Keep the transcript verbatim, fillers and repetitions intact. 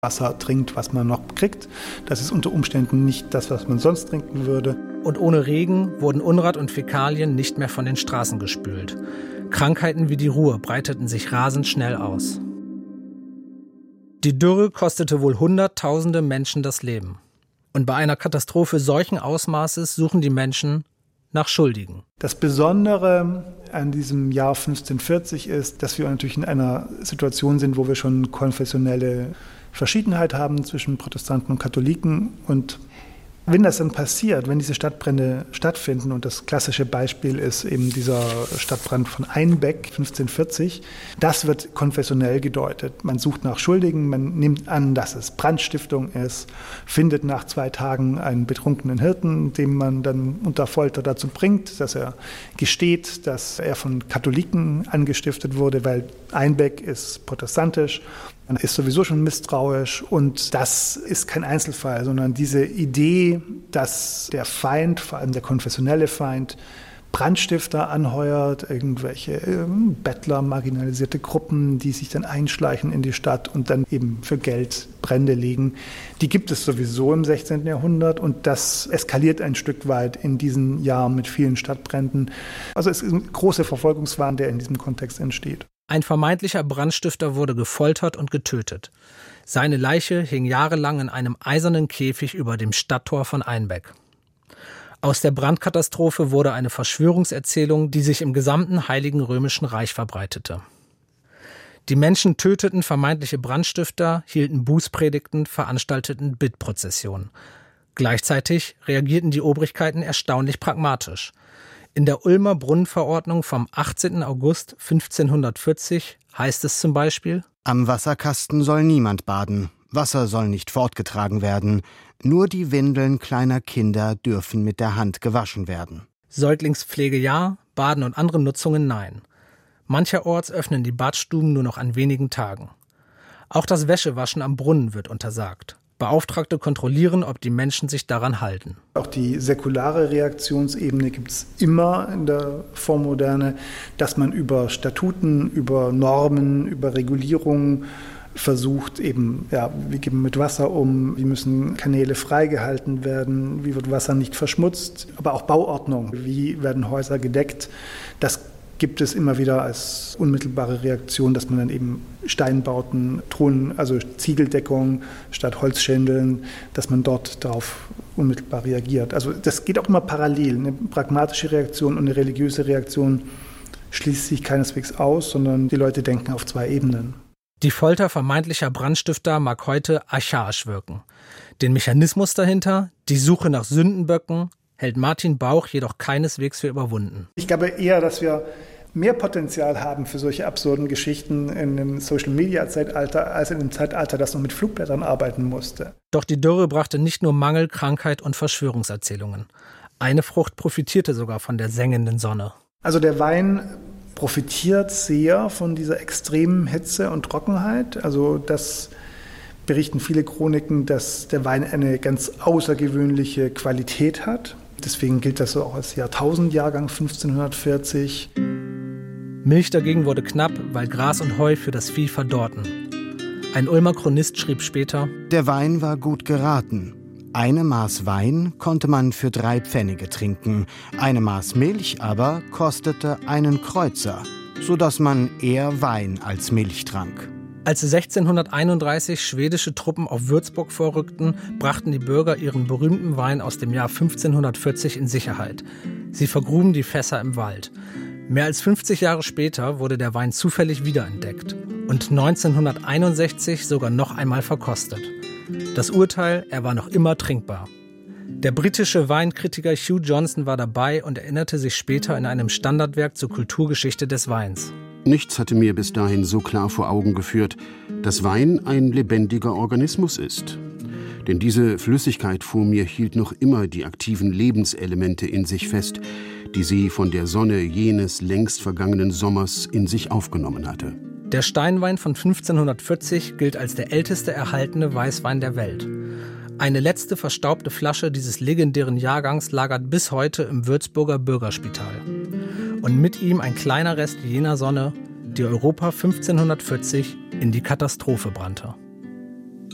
Wasser trinkt, was man noch kriegt. Das ist unter Umständen nicht das, was man sonst trinken würde. Und ohne Regen wurden Unrat und Fäkalien nicht mehr von den Straßen gespült. Krankheiten wie die Ruhr breiteten sich rasend schnell aus. Die Dürre kostete wohl Hunderttausende Menschen das Leben. Und bei einer Katastrophe solchen Ausmaßes suchen die Menschen nach Schuldigen. Das Besondere an diesem Jahr fünfzehnhundertvierzig ist, dass wir natürlich in einer Situation sind, wo wir schon konfessionelle Verschiedenheit haben zwischen Protestanten und Katholiken. Und wenn das dann passiert, wenn diese Stadtbrände stattfinden, und das klassische Beispiel ist eben dieser Stadtbrand von Einbeck fünfzehnhundertvierzig, das wird konfessionell gedeutet. Man sucht nach Schuldigen, man nimmt an, dass es Brandstiftung ist, findet nach zwei Tagen einen betrunkenen Hirten, den man dann unter Folter dazu bringt, dass er gesteht, dass er von Katholiken angestiftet wurde, weil Einbeck ist protestantisch. Man ist sowieso schon misstrauisch, und das ist kein Einzelfall, sondern diese Idee, dass der Feind, vor allem der konfessionelle Feind, Brandstifter anheuert, irgendwelche äh, Bettler, marginalisierte Gruppen, die sich dann einschleichen in die Stadt und dann eben für Geld Brände legen, die gibt es sowieso im sechzehnten Jahrhundert, und das eskaliert ein Stück weit in diesen Jahren mit vielen Stadtbränden. Also es ist ein großer Verfolgungswahn, der in diesem Kontext entsteht. Ein vermeintlicher Brandstifter wurde gefoltert und getötet. Seine Leiche hing jahrelang in einem eisernen Käfig über dem Stadttor von Einbeck. Aus der Brandkatastrophe wurde eine Verschwörungserzählung, die sich im gesamten Heiligen Römischen Reich verbreitete. Die Menschen töteten vermeintliche Brandstifter, hielten Bußpredigten, veranstalteten Bittprozessionen. Gleichzeitig reagierten die Obrigkeiten erstaunlich pragmatisch. In der Ulmer Brunnenverordnung vom achtzehnten August fünfzehnhundertvierzig heißt es zum Beispiel: Am Wasserkasten soll niemand baden, Wasser soll nicht fortgetragen werden, nur die Windeln kleiner Kinder dürfen mit der Hand gewaschen werden. Säuglingspflege ja, Baden und andere Nutzungen nein. Mancherorts öffnen die Badstuben nur noch an wenigen Tagen. Auch das Wäschewaschen am Brunnen wird untersagt. Beauftragte kontrollieren, ob die Menschen sich daran halten. Auch die säkulare Reaktionsebene gibt es immer in der Vormoderne, dass man über Statuten, über Normen, über Regulierungen versucht, eben, ja, wie gehen wir mit Wasser um, wie müssen Kanäle freigehalten werden, wie wird Wasser nicht verschmutzt, aber auch Bauordnung, wie werden Häuser gedeckt. Das gibt es immer wieder als unmittelbare Reaktion, dass man dann eben Steinbauten, Thron, also Ziegeldeckung statt Holzschändeln, dass man dort darauf unmittelbar reagiert. Also das geht auch immer parallel. Eine pragmatische Reaktion und eine religiöse Reaktion schließt sich keineswegs aus, sondern die Leute denken auf zwei Ebenen. Die Folter vermeintlicher Brandstifter mag heute archaisch wirken. Den Mechanismus dahinter, die Suche nach Sündenböcken, hält Martin Bauch jedoch keineswegs für überwunden. Ich glaube eher, dass wir mehr Potenzial haben für solche absurden Geschichten in dem Social-Media-Zeitalter als in dem Zeitalter, das noch mit Flugblättern arbeiten musste. Doch die Dürre brachte nicht nur Mangel, Krankheit und Verschwörungserzählungen. Eine Frucht profitierte sogar von der sengenden Sonne. Also der Wein profitiert sehr von dieser extremen Hitze und Trockenheit. Also das berichten viele Chroniken, dass der Wein eine ganz außergewöhnliche Qualität hat. Deswegen gilt das so auch als Jahrtausendjahrgang fünfzehnhundertvierzig. Milch dagegen wurde knapp, weil Gras und Heu für das Vieh verdorrten. Ein Ulmer Chronist schrieb später: Der Wein war gut geraten. Eine Maß Wein konnte man für drei Pfennige trinken, eine Maß Milch aber kostete einen Kreuzer, sodass man eher Wein als Milch trank. Als sechzehnhunderteinunddreißig schwedische Truppen auf Würzburg vorrückten, brachten die Bürger ihren berühmten Wein aus dem Jahr fünfzehnhundertvierzig in Sicherheit. Sie vergruben die Fässer im Wald. Mehr als fünfzig Jahre später wurde der Wein zufällig wiederentdeckt und neunzehnhunderteinundsechzig sogar noch einmal verkostet. Das Urteil, er war noch immer trinkbar. Der britische Weinkritiker Hugh Johnson war dabei und erinnerte sich später in einem Standardwerk zur Kulturgeschichte des Weins. Nichts hatte mir bis dahin so klar vor Augen geführt, dass Wein ein lebendiger Organismus ist. Denn diese Flüssigkeit vor mir hielt noch immer die aktiven Lebenselemente in sich fest, die sie von der Sonne jenes längst vergangenen Sommers in sich aufgenommen hatte. Der Steinwein von fünfzehnhundertvierzig gilt als der älteste erhaltene Weißwein der Welt. Eine letzte verstaubte Flasche dieses legendären Jahrgangs lagert bis heute im Würzburger Bürgerspital. Und mit ihm ein kleiner Rest jener Sonne, die Europa fünfzehnhundertvierzig in die Katastrophe brannte.